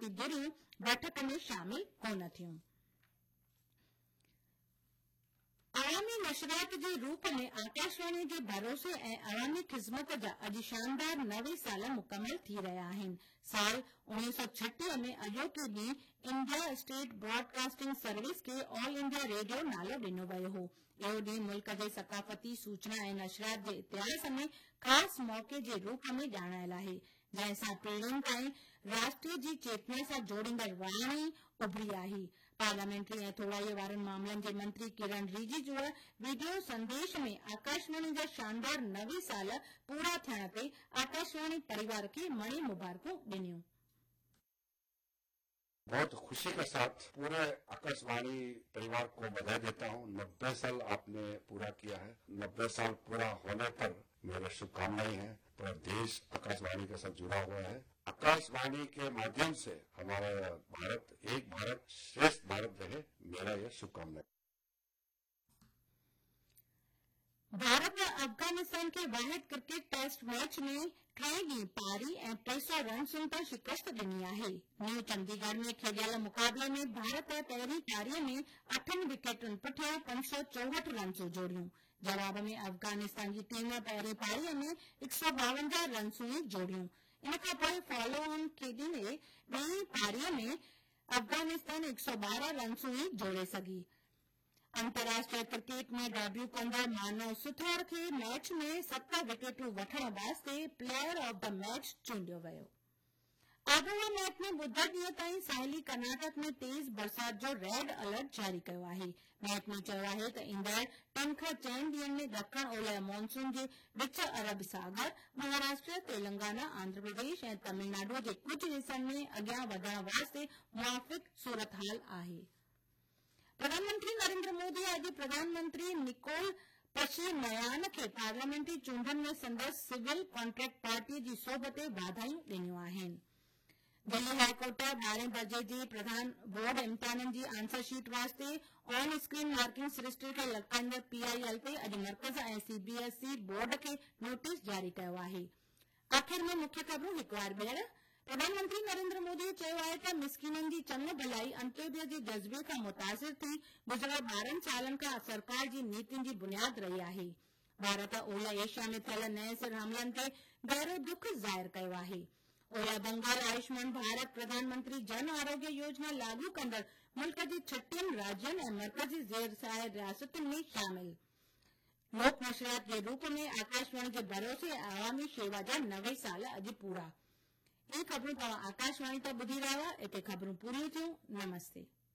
सियासी गिरियूं बैठक में शामिल कोन थियूं। अवामी नशरियात जे रूप में आकाशवाणी जे भरोसे ऐं अवामी ख़िज़मत जा अॼु शानदार 90 साल मुकमल थी रहिया आहिनि। साल 1936 में अॼोके ॾींहुं इंडिया स्टेट ब्रॉडकास्टिंग सर्विस खे ऑल इंडिया रेडियो नालो ॾिनो वियो हो। इहो ॾींहुं मुल्क जे सक़ाफ़ती सूचना ऐं नशरियात जे इतिहास में ख़ासि मौक़े जे रूप में ॼाणायल आहे, जंहिं सां पीढ़ियुनि ताईं राष्ट्र जी चेतना सां जोड़ींदड़ वाणी उभरी आहे। पार्लियामेंट्री ऐं थोड़ाईअ वारनि मामलनि जे मंत्री किरण रिजिजूअ वीडियो संदेश में आकाशवाणी जा शानदार 90 साल पूरा थियण ते आकाशवाणी परिवार खे मणी मुबारकूं ॾिनियूं। बहुत खुशी के साथ पूरे आकाशवाणी परिवार को बधाई देता हूँ। 90 साल आपने पूरा किया है। 90 साल पूरा होने पर मेरी शुभकामनाएं हैं। पूरा देश आकाशवाणी के साथ जुड़ा हुआ है। आकाशवाणी के माध्यम से हमारा भारत एक भारत श्रेष्ठ भारत रहे, मेरा यह शुभकामना। भारत अफगानिस्तान के वाहिद क्रिकेट टेस्ट मैच में 3 ॾींहं पारी ऐं 300 रन्सुनि ते शिकस्त ॾिनी आहे। न्यू चंडीगढ़ में खेॾियल मुक़ाबले में भारत पहिरीं पारीअ में 8 विकेटुनि पुठियां 564 रन्सूं जोड़ियूं। जवाब में अफगानिस्तान जी टीम पहिरीं पारीअ में 152 रन्सूं जोड़ियूं। इन खां पोइ फॉलो ऑन खेॾींदे ॿीं पारीअ में अफगानिस्तान 112 रन्सूं जोड़े सघी। अंतर्राष्ट्रीय क्रिकेट में डेब्यू कंदड़ मानव सुथार खे मैच में 7 विकेटूं वठण वास्ते प्लेयर ऑफ द मैच चूंडियो वियो। आबोहवा महकमे बुधर ॾींहं ताईं साहिली कर्नाटक में तेज़ बरसात जो रेड अलर्ट जारी कयो आहे। महकमे चयो आहे त ईंदड़ 3 खां 4 ॾींहनि में ॾखण ओलह मानसून जे विच अरब सागर, महाराष्ट्र, तेलंगाना, आंध्र प्रदेश ऐं तमिलनाडु जे कुझु हिसनि में अॻियां वधण वास्ते मुवाफ़िक़ सूरतहाल आहे। प्रधानमंत्री नरेंद्र मोदी अॼु प्रधानमंत्री निकोल पशिनयान खे पार्लियामेंट्री चूंडनि में संदसि सिविल कॉन्ट्रैक्ट पार्टीअ जी सोबत वाधायूं ॾिनियूं आहिनि। दिल्ली हाईकोर्ट 12 दर्जे जे प्रधान बोर्ड इम्तिहाननि जी आंसर शीट वास्ते ऑन स्क्रीन मार्किंग सिरिश्ते खे लटकाईंदड़ PIL ते अॼु मर्कज़ ऐं CBSE बोर्ड खे नोटिस जारी कयो आहे। आख़िर में मुख्य ख़बरूं हिकु बार ॿीहर। प्रधानमंत्री नरेंद्र मोदी चयो आहे त मिसकिननि जी चङ भलाई अंत्योदय जे जज़्बे खां मुतासिर थी गुज़िरियल 12 सालनि खां सरकार जी नीतियुनि जी बुनियाद रही आहे। भारत ओलह एशिया में थियल नए सिर हमलनि ते गहरो दुख ज़ाहिर कयो आहे। ओलह बंगाल आयुष्मान भारत प्रधानमंत्री जन आरोग्य योजना लागू कंदड़ मुल्क जे 6 राज्यनि ऐं मर्कज़ी ज़ेर सायर रियासतुनि में शामिल। लोक नशरियात जे रूप में आकाशवाणी जे भरोसे ऐं अवामी शेवा जा 90 साल अॼु पूरा। ये खबरूं तव्हां आकाशवाणी तां ॿुधी रहिया। इते खबरूं पूरियूं थियूं। नमस्ते।